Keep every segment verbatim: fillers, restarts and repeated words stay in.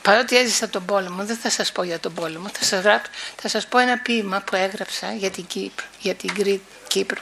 παρότι έζησα τον πόλεμο, δεν θα σας πω για τον πόλεμο, θα σας, γράψω, θα σας πω ένα ποίημα που έγραψα για την Κύπρο, για την Κρήτη, Κύπρο.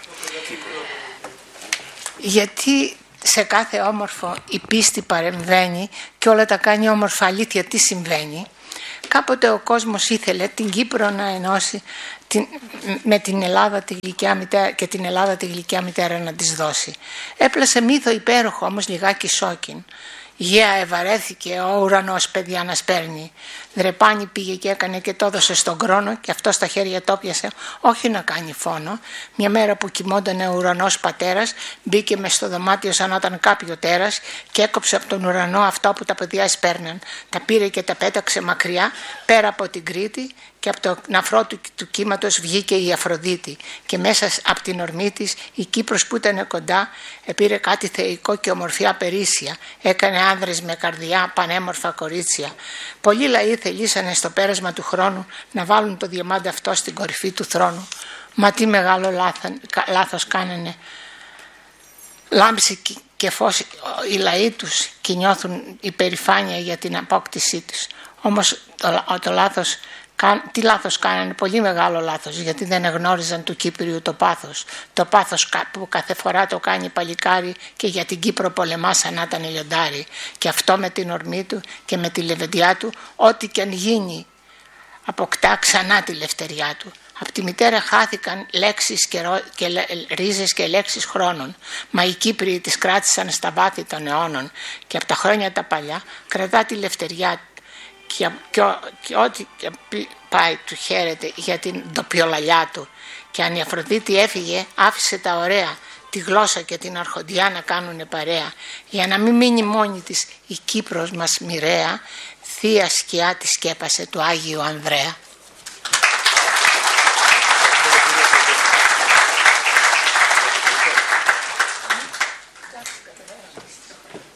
Γιατί σε κάθε όμορφο η πίστη παρεμβαίνει και όλα τα κάνει όμορφα. Αλήθεια, τι συμβαίνει? Κάποτε ο κόσμος ήθελε την Κύπρο να ενώσει την, με την Ελλάδα τη γλυκιά μητέρα, και την Ελλάδα τη γλυκιά μητέρα να της δώσει. Έπλασε μύθο υπέροχο, όμως λιγάκι σόκιν. Γεια ευαρέθηκε, ο ουρανός παιδιά να σπέρνει. Δρεπάνη πήγε και έκανε και το έδωσε στον κρόνο και αυτό στα χέρια το πιασε, όχι να κάνει φόνο. Μια μέρα που κοιμόταν ο ουρανός πατέρας, μπήκε μες στο δωμάτιο σαν να ήταν κάποιο τέρας και έκοψε από τον ουρανό αυτό που τα παιδιά σπέρναν. Τα πήρε και τα πέταξε μακριά, πέρα από την Κρήτη, και από το ναυρό του, του κύματος βγήκε η Αφροδίτη και μέσα από την ορμή της η Κύπρος που ήταν κοντά επήρε κάτι θεϊκό και ομορφιά περίσσια, έκανε άνδρες με καρδιά πανέμορφα κορίτσια. Πολλοί λαοί θελήσανε στο πέρασμα του χρόνου να βάλουν το διαμάντι αυτό στην κορυφή του θρόνου, μα τι μεγάλο λάθος, λάθος κάνανε. Λάμψη και φως οι λαοί τους και νιώθουν υπερηφάνεια για την απόκτησή τους. Όμως το, το λάθος, τι λάθος κάνανε? Πολύ μεγάλο λάθος, γιατί δεν εγνώριζαν του Κύπριου το πάθος. Το πάθος που κάθε φορά το κάνει παλικάρι και για την Κύπρο πολεμά σαν να ήταν λιοντάρι. Και αυτό με την ορμή του και με τη λεβεντιά του, ό,τι και αν γίνει, αποκτά ξανά τη λευτεριά του. Από τη μητέρα χάθηκαν λέξεις και, ρο... και λε... ρίζες και λέξεις χρόνων, μα οι Κύπριοι τις κράτησαν στα βάθη των αιώνων και από τα χρόνια τα παλιά κρατά τη λευτεριά και, και, και ό,τι πάει του χαίρεται για την ντοπιολαλιά του. Και αν η Αφροδίτη έφυγε, άφησε τα ωραία, τη γλώσσα και την αρχοντιά να κάνουνε παρέα, για να μην μείνει μόνη της η Κύπρος μας μοιραία, θεία σκιά τη σκέπασε του Άγιου Ανδρέα.